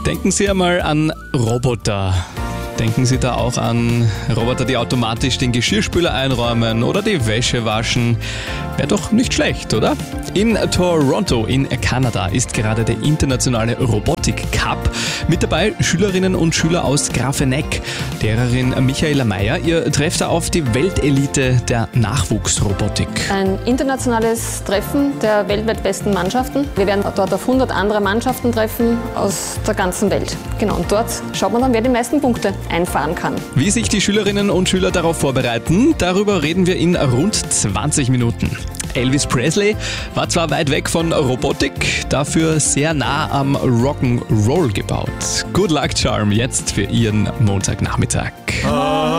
Denken Sie einmal an Roboter. Denken Sie da auch an Roboter, die automatisch den Geschirrspüler einräumen oder die Wäsche waschen. Wäre doch nicht schlecht, oder? In Toronto in Kanada ist gerade der internationale Robotik Cup. Mit dabei Schülerinnen und Schüler aus Grafenegg. Lehrerin Michaela Meyer, ihr trefft da auf die Weltelite der Nachwuchsrobotik. Ein internationales Treffen der weltweit besten Mannschaften. Wir werden dort auf 100 andere Mannschaften treffen aus der ganzen Welt. Genau, und dort schaut man dann, wer die meisten Punkte einfahren kann. Wie sich die Schülerinnen und Schüler darauf vorbereiten, darüber reden wir in rund 20 Minuten. Elvis Presley war zwar weit weg von Robotik, dafür sehr nah am Rock'n'Roll gebaut. Good Luck Charm jetzt für Ihren Montagnachmittag.